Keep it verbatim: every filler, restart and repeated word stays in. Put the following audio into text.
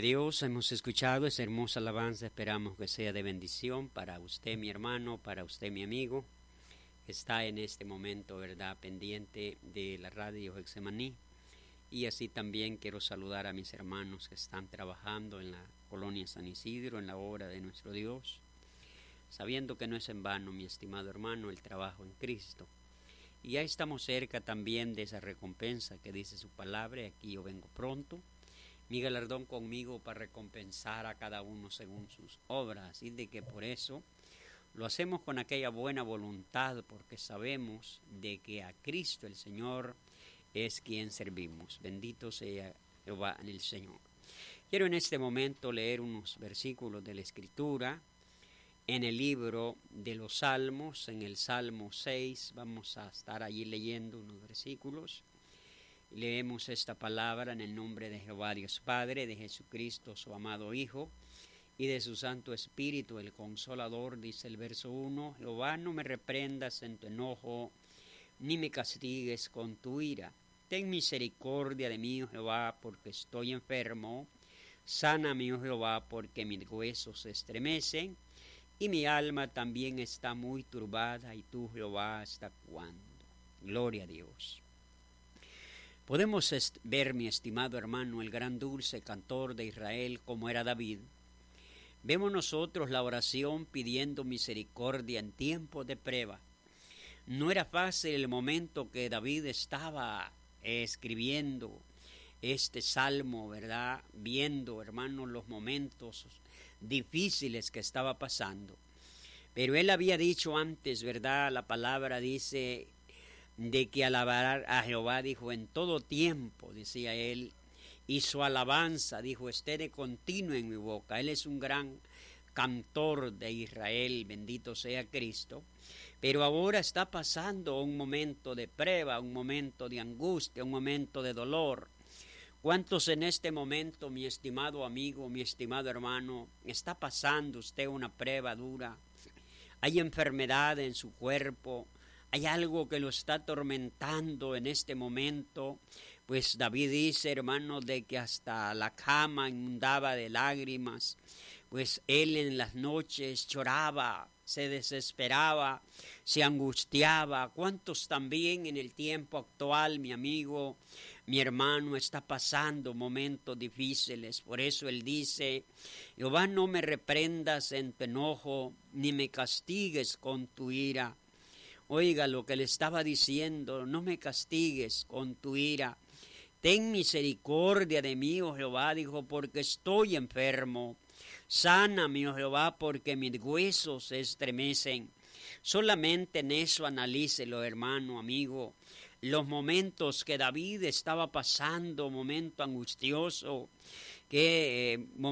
de Dios, hemos escuchado esa hermosa alabanza, esperamos que sea de bendición para usted, mi hermano, para usted, mi amigo, que está en este momento, ¿verdad?, pendiente de la radio Getsemaní. Y así también quiero saludar a mis hermanos que están trabajando en la colonia San Isidro, en la obra de nuestro Dios, sabiendo que no es en vano, mi estimado hermano, el trabajo en Cristo. Y ya estamos cerca también de esa recompensa que dice su palabra, aquí yo vengo pronto. Mi galardón conmigo para recompensar a cada uno según sus obras, y de que por eso lo hacemos con aquella buena voluntad, porque sabemos de que a Cristo el Señor es quien servimos. Bendito sea Jehová en el Señor. Quiero en este momento leer unos versículos de la Escritura en el libro de los Salmos, en el Salmo seis. Vamos a estar allí leyendo unos versículos. Leemos esta palabra en el nombre de Jehová Dios Padre, de Jesucristo su amado Hijo y de su Santo Espíritu, el Consolador. Dice el verso uno: Jehová, no me reprendas en tu enojo, ni me castigues con tu ira. Ten misericordia de mí, oh Jehová, porque estoy enfermo. Sáname, oh Jehová, porque mis huesos se estremecen y mi alma también está muy turbada. Y tú, Jehová, ¿hasta cuándo? Gloria a Dios. Podemos ver, mi estimado hermano, el gran dulce cantor de Israel, como era David. Vemos nosotros la oración pidiendo misericordia en tiempo de prueba. No era fácil el momento que David estaba escribiendo este salmo, ¿verdad? Viendo, hermanos, los momentos difíciles que estaba pasando. Pero él había dicho antes, ¿verdad? La palabra dice de que alabar a Jehová, dijo, en todo tiempo, decía él, y su alabanza, dijo, esté de continuo en mi boca. Él es un gran cantor de Israel, bendito sea Cristo, pero ahora está pasando un momento de prueba, un momento de angustia, un momento de dolor. ¿Cuántos en este momento, mi estimado amigo, mi estimado hermano, está pasando usted una prueba dura? Hay enfermedad en su cuerpo, hay algo que lo está atormentando en este momento. Pues David dice, hermano, de que hasta la cama inundaba de lágrimas. Pues él en las noches lloraba, se desesperaba, se angustiaba. ¿Cuántos también en el tiempo actual, mi amigo, mi hermano, está pasando momentos difíciles? Por eso él dice, Jehová, no me reprendas en tu enojo, ni me castigues con tu ira. Oiga lo que le estaba diciendo, no me castigues con tu ira. Ten misericordia de mí, oh Jehová, dijo, porque estoy enfermo. Sáname, oh Jehová, porque mis huesos se estremecen. Solamente en eso analícelo, hermano, amigo. Los momentos que David estaba pasando, momento angustioso, que eh,